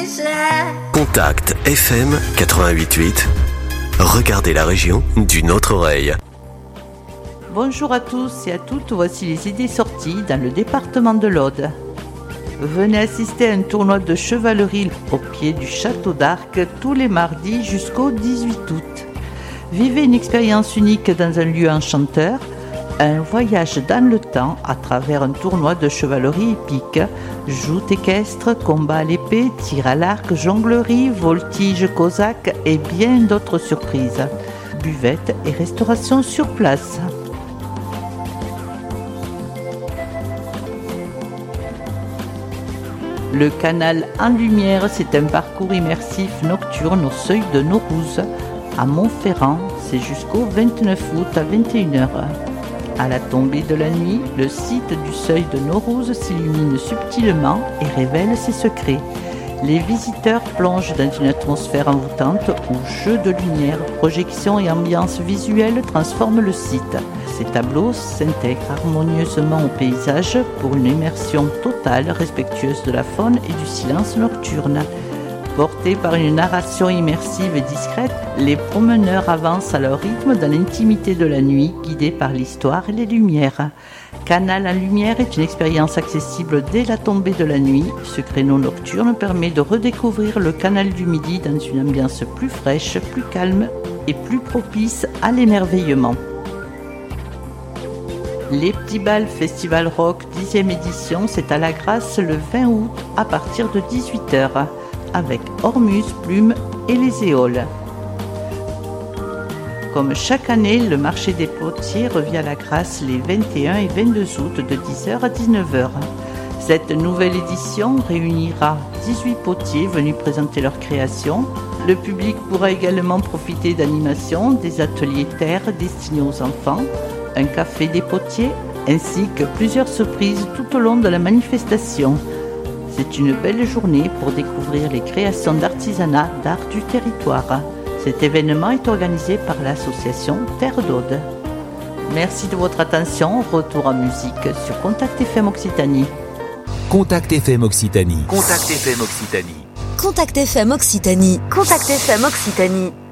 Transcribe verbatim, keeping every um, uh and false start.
Contact F M quatre-vingt-huit huit. Regardez la région d'une autre oreille. Bonjour à tous et à toutes, voici les idées sorties dans le département de l'Aude. Venez assister à un tournoi de chevalerie au pied du château d'Arc tous les mardis jusqu'au dix-huit août. Vivez une expérience unique dans un lieu enchanteur, un voyage dans le temps à travers un tournoi de chevalerie épique, joutes équestres, combats à l'épée, tir à l'arc, jonglerie, voltige cosaque et bien d'autres surprises. Buvette et restauration sur place. Le canal en lumière, c'est un parcours immersif nocturne au seuil de Naurouze. À Montferrand, c'est jusqu'au vingt-neuf août à vingt et une heures. À la tombée de la nuit, le site du seuil de Naurouze s'illumine subtilement et révèle ses secrets. Les visiteurs plongent dans une atmosphère envoûtante où jeux de lumière, projections et ambiance visuelle transforment le site. Ces tableaux s'intègrent harmonieusement au paysage pour une immersion totale, respectueuse de la faune et du silence nocturne. Portés par une narration immersive et discrète, les promeneurs avancent à leur rythme dans l'intimité de la nuit, guidés par l'histoire et les lumières. Canal en lumière est une expérience accessible dès la tombée de la nuit. Ce créneau nocturne permet de redécouvrir le canal du Midi dans une ambiance plus fraîche, plus calme et plus propice à l'émerveillement. Les Petits Bals Festival Rock dixième édition, c'est à la Grasse le vingt août à partir de dix-huit heures. Avec Ormus, Plume et les Éoles. Comme chaque année, le marché des potiers revient à la Grasse les vingt et un et vingt-deux août de dix heures à dix-neuf heures. Cette nouvelle édition réunira dix-huit potiers venus présenter leurs créations. Le public pourra également profiter d'animations, des ateliers terre destinés aux enfants, un café des potiers, ainsi que plusieurs surprises tout au long de la manifestation. C'est une belle journée pour découvrir les créations d'artisanat d'art du territoire. Cet événement est organisé par l'association Terre d'Aude. Merci de votre attention. Retour en musique sur Contact F M Occitanie. Contact F M Occitanie. Contact F M Occitanie. Contact F M Occitanie. Contact F M Occitanie.